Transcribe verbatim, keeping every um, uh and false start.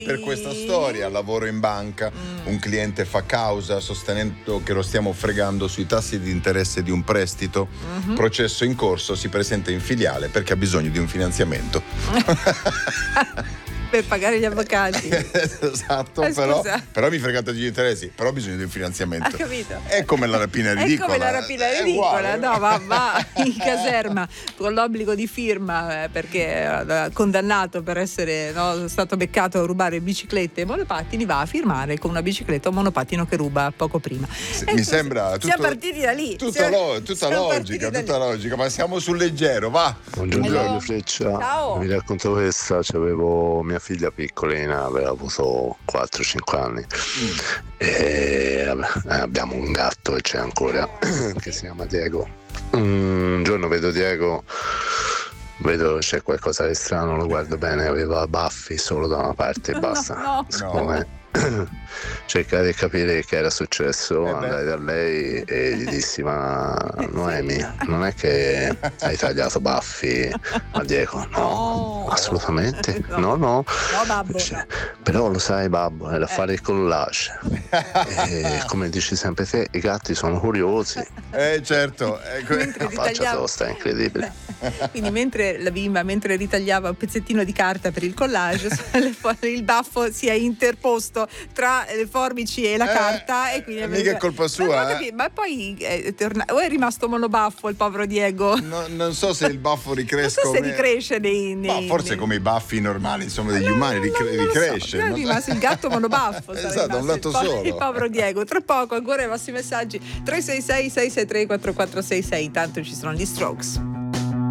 Per questa storia, lavoro in banca, mm. un cliente fa causa sostenendo che lo stiamo fregando sui tassi di interesse di un prestito, mm-hmm. processo in corso, si presenta in filiale perché ha bisogno di un finanziamento. Per pagare gli avvocati. Esatto, eh, però, però mi fregate gli interessi, però ho bisogno di un finanziamento. Ha capito? È come la rapina ridicola. È come la rapina ridicola, no, va, va in caserma con l'obbligo di firma eh, perché è condannato per essere no, stato beccato a rubare biciclette e monopattini, va a firmare con una bicicletta o un monopattino che ruba poco prima. S- mi sembra tutto, siamo partiti da lì. Tutta, siamo, lo, tutta logica, tutta lì. logica, ma siamo sul leggero, va. Buongiorno Radio Freccia. Ciao. Vi racconto questa, c'avevo mia figlia piccolina, aveva avuto quattro cinque anni mm. e abbiamo un gatto e c'è ancora che si chiama Diego. Un giorno vedo Diego, vedo c'è qualcosa di strano, lo guardo bene, aveva baffi solo da una parte e basta. No, no. No. Cercare di capire che era successo, eh andai da lei e gli dissi: ma Noemi, non è che hai tagliato baffi a Diego? No, oh, assolutamente no, no, no, no babbo. Cioè, però lo sai babbo, era eh. fare il collage e come dici sempre te, i gatti sono curiosi. Eh certo, ecco. La faccia tosta è incredibile. Quindi mentre la bimba mentre ritagliava un pezzettino di carta per il collage, il baffo si è interposto tra le forbici e la eh, carta e quindi mica è colpa sua, eh. Ma poi è tornato, o è rimasto monobaffo il povero Diego? No, non so se il baffo ricresce, non so se ricresce nei, nei, ma forse nei... come i baffi normali insomma degli no, umani no, ricre- non ricresce. So. È rimasto il gatto monobaffo. Esatto, da un lato il po- solo. Il povero Diego. Tra poco ancora i vostri messaggi tre sei sei sei sei tre quattro quattro sei sei. Intanto ci sono gli Strokes.